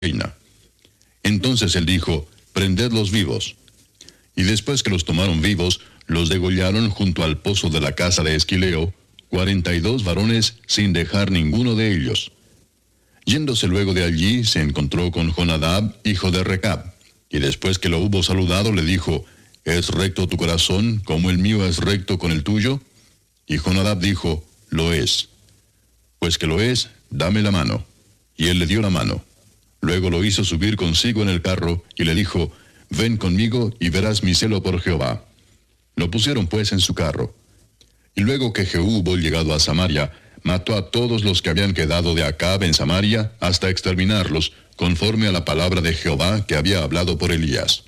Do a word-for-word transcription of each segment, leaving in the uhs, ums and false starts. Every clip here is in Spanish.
reina. Entonces él dijo, prendedlos vivos. Y después que los tomaron vivos, los degollaron junto al pozo de la casa de Esquileo, cuarenta y dos varones sin dejar ninguno de ellos. Yéndose luego de allí, se encontró con Jonadab, hijo de Recab, y después que lo hubo saludado, le dijo, ¿es recto tu corazón, como el mío es recto con el tuyo? Y Jonadab dijo, lo es. Pues que lo es, dame la mano. Y él le dio la mano. Luego lo hizo subir consigo en el carro, y le dijo, ven conmigo, y verás mi celo por Jehová. Lo pusieron pues en su carro. Y luego que Jehú hubo llegado a Samaria, mató a todos los que habían quedado de Acab en Samaria, hasta exterminarlos, conforme a la palabra de Jehová que había hablado por Elías.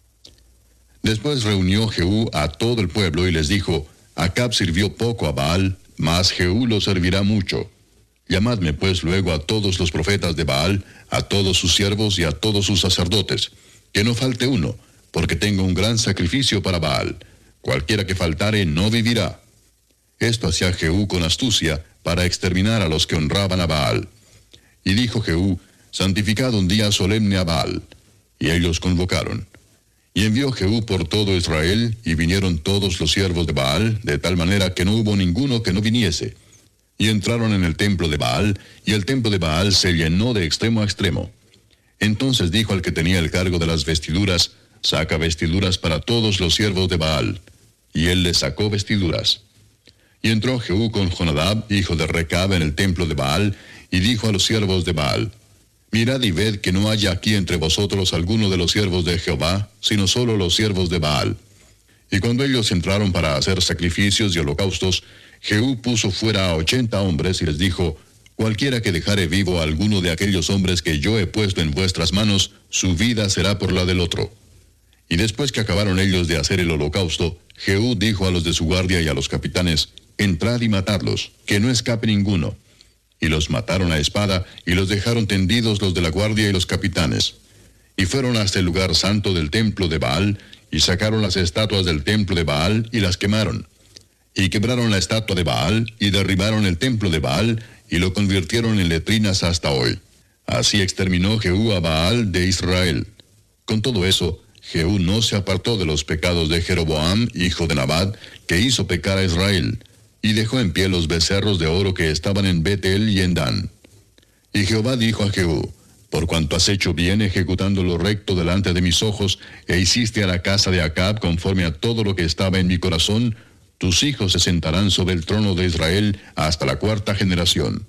Después reunió Jehú a todo el pueblo y les dijo, Acab sirvió poco a Baal, mas Jehú lo servirá mucho. Llamadme pues luego a todos los profetas de Baal, a todos sus siervos y a todos sus sacerdotes, que no falte uno, porque tengo un gran sacrificio para Baal. Cualquiera que faltare no vivirá. Esto hacía Jehú con astucia, para exterminar a los que honraban a Baal. Y dijo Jehú, santificad un día solemne a Baal. Y ellos convocaron. Y envió Jehú por todo Israel, y vinieron todos los siervos de Baal, de tal manera que no hubo ninguno que no viniese. Y entraron en el templo de Baal, y el templo de Baal se llenó de extremo a extremo. Entonces dijo al que tenía el cargo de las vestiduras, saca vestiduras para todos los siervos de Baal. Y él les sacó vestiduras. Y entró Jehú con Jonadab, hijo de Recab, en el templo de Baal, y dijo a los siervos de Baal, mirad y ved que no haya aquí entre vosotros alguno de los siervos de Jehová, sino solo los siervos de Baal. Y cuando ellos entraron para hacer sacrificios y holocaustos, Jehú puso fuera a ochenta hombres y les dijo, cualquiera que dejare vivo a alguno de aquellos hombres que yo he puesto en vuestras manos, su vida será por la del otro. Y después que acabaron ellos de hacer el holocausto, Jehú dijo a los de su guardia y a los capitanes, entrad y matadlos, que no escape ninguno. Y los mataron a espada, y los dejaron tendidos los de la guardia y los capitanes. Y fueron hasta el lugar santo del templo de Baal, y sacaron las estatuas del templo de Baal, y las quemaron. Y quebraron la estatua de Baal, y derribaron el templo de Baal, y lo convirtieron en letrinas hasta hoy. Así exterminó Jehú a Baal de Israel. Con todo eso, Jehú no se apartó de los pecados de Jeroboam, hijo de Nabat, que hizo pecar a Israel, y dejó en pie los becerros de oro que estaban en Betel y en Dan. Y Jehová dijo a Jehú, por cuanto has hecho bien ejecutando lo recto delante de mis ojos, e hiciste a la casa de Acab conforme a todo lo que estaba en mi corazón, tus hijos se sentarán sobre el trono de Israel hasta la cuarta generación.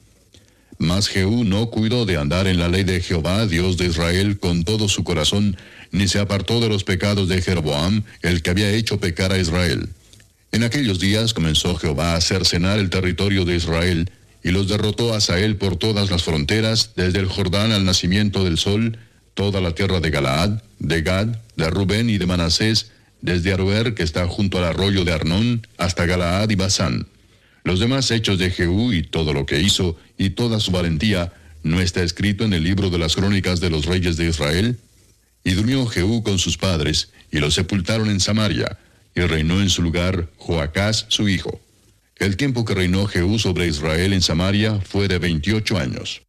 Mas Jehú no cuidó de andar en la ley de Jehová, Dios de Israel, con todo su corazón, ni se apartó de los pecados de Jeroboam, el que había hecho pecar a Israel. En aquellos días comenzó Jehová a cercenar el territorio de Israel, y los derrotó a Hazael por todas las fronteras, desde el Jordán al nacimiento del sol, toda la tierra de Galaad, de Gad, de Rubén y de Manasés, desde Aroer, que está junto al arroyo de Arnón, hasta Galaad y Basán. Los demás hechos de Jehú y todo lo que hizo, y toda su valentía, ¿no está escrito en el libro de las crónicas de los reyes de Israel? Y durmió Jehú con sus padres, y lo sepultaron en Samaria, y reinó en su lugar Joacás su hijo. El tiempo que reinó Jehú sobre Israel en Samaria fue de veintiocho años.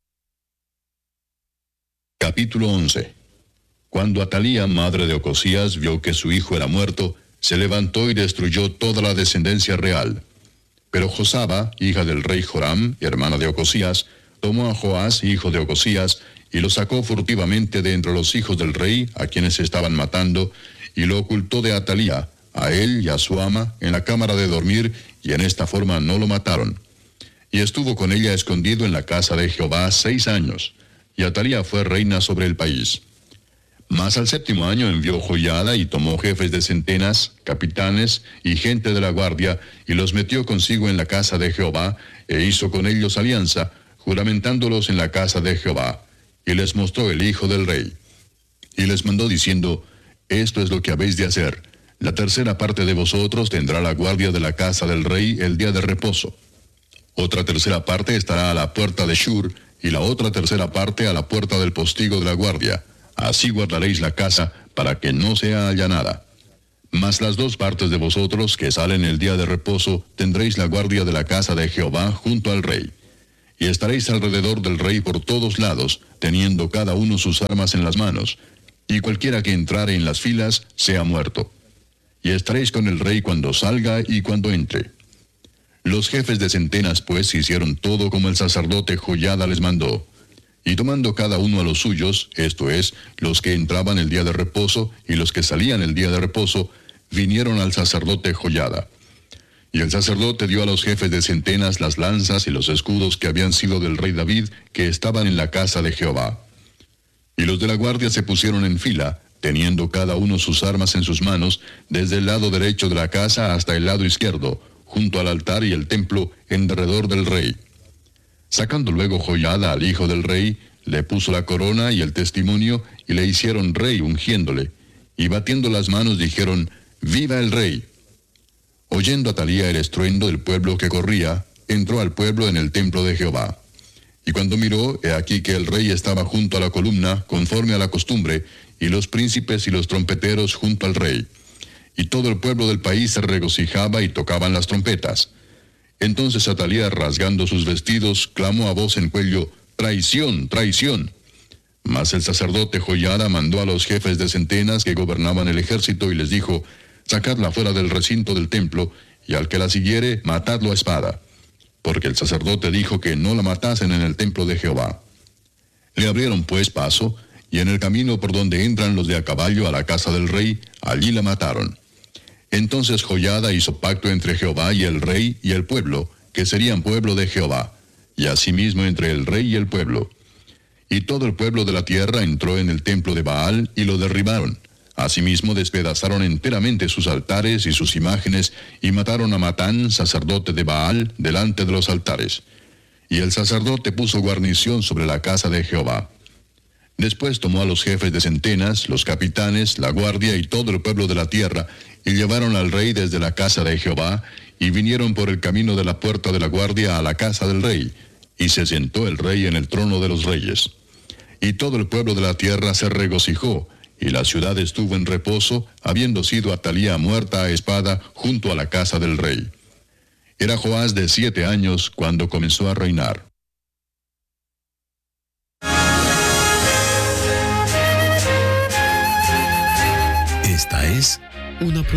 Capítulo once. Cuando Atalía, madre de Ocosías, vio que su hijo era muerto, se levantó y destruyó toda la descendencia real. Pero Josaba, hija del rey Joram, hermana de Ocosías, tomó a Joás, hijo de Ocosías, y lo sacó furtivamente de entre los hijos del rey, a quienes estaban matando, y lo ocultó de Atalía, a él y a su ama, en la cámara de dormir, y en esta forma no lo mataron. Y estuvo con ella escondido en la casa de Jehová seis años, y Atalía fue reina sobre el país. Mas al séptimo año envió Joiada y tomó jefes de centenas, capitanes y gente de la guardia, y los metió consigo en la casa de Jehová, e hizo con ellos alianza, juramentándolos en la casa de Jehová, y les mostró el hijo del rey. Y les mandó diciendo, esto es lo que habéis de hacer. La tercera parte de vosotros tendrá la guardia de la casa del rey el día de reposo. Otra tercera parte estará a la puerta de Shur, y la otra tercera parte a la puerta del postigo de la guardia. Así guardaréis la casa, para que no sea allanada. Mas las dos partes de vosotros que salen el día de reposo, tendréis la guardia de la casa de Jehová junto al rey. y estaréis alrededor del rey por todos lados, teniendo cada uno sus armas en las manos, y cualquiera que entrare en las filas sea muerto. Y estaréis con el rey cuando salga y cuando entre. Los jefes de centenas, pues, hicieron todo como el sacerdote Joiada les mandó. Y tomando cada uno a los suyos, esto es, los que entraban el día de reposo y los que salían el día de reposo, vinieron al sacerdote Joiada. Y el sacerdote dio a los jefes de centenas las lanzas y los escudos que habían sido del rey David, que estaban en la casa de Jehová. Y los de la guardia se pusieron en fila, teniendo cada uno sus armas en sus manos, desde el lado derecho de la casa hasta el lado izquierdo, junto al altar y el templo, en derredor del rey. Sacando luego Joiada al hijo del rey, le puso la corona y el testimonio, y le hicieron rey ungiéndole, y batiendo las manos dijeron, ¡Viva el rey! Oyendo Atalía el estruendo del pueblo que corría, entró al pueblo en el templo de Jehová. Y cuando miró, he aquí que el rey estaba junto a la columna, conforme a la costumbre, y los príncipes y los trompeteros junto al rey. Y todo el pueblo del país se regocijaba y tocaban las trompetas. Entonces Atalía, rasgando sus vestidos, clamó a voz en cuello, ¡Traición, traición! Mas el sacerdote Joiada mandó a los jefes de centenas que gobernaban el ejército y les dijo, sacadla fuera del recinto del templo, y al que la siguiere, matadlo a espada. Porque el sacerdote dijo que no la matasen en el templo de Jehová. Le abrieron pues paso, y en el camino por donde entran los de a caballo a la casa del rey, allí la mataron. Entonces Joiada hizo pacto entre Jehová y el rey y el pueblo, que serían pueblo de Jehová, y asimismo entre el rey y el pueblo. Y todo el pueblo de la tierra entró en el templo de Baal y lo derribaron. Asimismo despedazaron enteramente sus altares y sus imágenes, y mataron a Matán, sacerdote de Baal, delante de los altares. Y el sacerdote puso guarnición sobre la casa de Jehová. Después tomó a los jefes de centenas, los capitanes, la guardia y todo el pueblo de la tierra, y llevaron al rey desde la casa de Jehová, y vinieron por el camino de la puerta de la guardia a la casa del rey, y se sentó el rey en el trono de los reyes. Y todo el pueblo de la tierra se regocijó, y la ciudad estuvo en reposo, habiendo sido Atalía muerta a espada junto a la casa del rey. Era Joás de siete años cuando comenzó a reinar. Esta es una